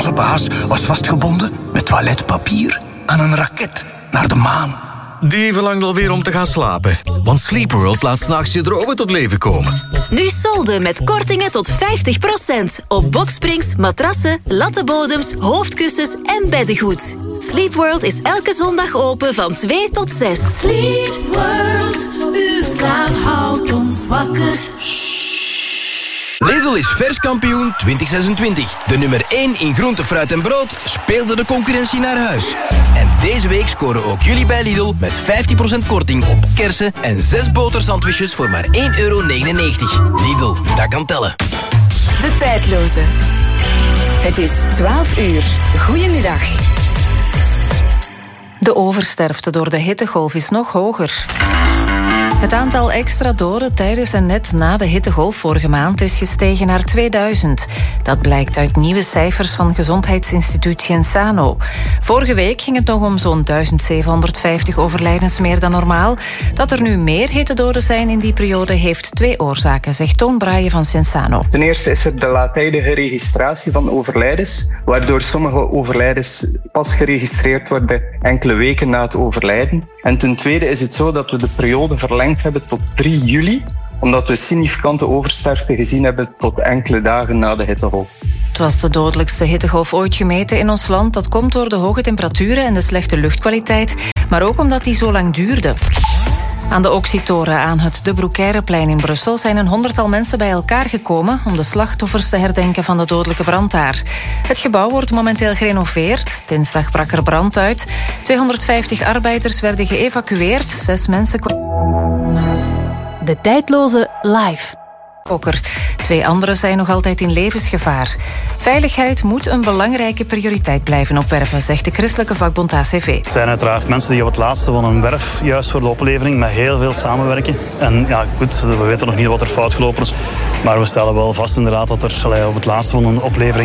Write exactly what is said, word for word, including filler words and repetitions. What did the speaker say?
Onze baas was vastgebonden met toiletpapier aan een raket naar de maan. Die verlangt alweer om te gaan slapen. Want Sleep World laat 's nachts je dromen tot leven komen. Nu solden met kortingen tot vijftig procent. Op boksprings, matrassen, lattenbodems, hoofdkussens en beddengoed. Sleep World is elke zondag open van twee tot zes. Sleep World, uw slaap houdt ons wakker. Lidl is verskampioen twintig zesentwintig. De nummer één in groente, fruit en brood speelde de concurrentie naar huis. En deze week scoren ook jullie bij Lidl met vijftien procent korting op kersen en zes botersandwiches voor maar één euro negenennegentig. Lidl, dat kan tellen. De tijdloze. Het is twaalf uur. Goedemiddag. De oversterfte door de hittegolf is nog hoger. Het aantal extra doden tijdens en net na de hittegolf vorige maand is gestegen naar tweeduizend. Dat blijkt uit nieuwe cijfers van gezondheidsinstituut Gensano. Vorige week ging het nog om zo'n duizend zevenhonderdvijftig overlijdens meer dan normaal. Dat er nu meer hittedoden zijn in die periode heeft twee oorzaken, zegt Toon Braaien van Gensano. Ten eerste is er de laattijdige registratie van overlijdens, waardoor sommige overlijdens pas geregistreerd worden enkele weken na het overlijden. En ten tweede is het zo dat we de periode verlengd hebben tot drie juli, omdat we significante oversterfte gezien hebben tot enkele dagen na de hittegolf. Het was de dodelijkste hittegolf ooit gemeten in ons land. Dat komt door de hoge temperaturen en de slechte luchtkwaliteit, maar ook omdat die zo lang duurde. Aan de Oxytoren aan het De Broekeireplein in Brussel zijn een honderdtal mensen bij elkaar gekomen om de slachtoffers te herdenken van de dodelijke brand daar. Het gebouw wordt momenteel gerenoveerd. Dinsdag brak er brand uit. tweehonderdvijftig arbeiders werden geëvacueerd. Zes mensen kwamen. De tijdloze live. Twee anderen zijn nog altijd in levensgevaar. Veiligheid moet een belangrijke prioriteit blijven opwerven, zegt de christelijke vakbond A C V. Het zijn uiteraard mensen die op het laatste van een werf, juist voor de oplevering, met heel veel samenwerken. En ja, goed, we weten nog niet wat er fout gelopen is. Maar we stellen wel vast inderdaad dat er allee, op het laatste van een oplevering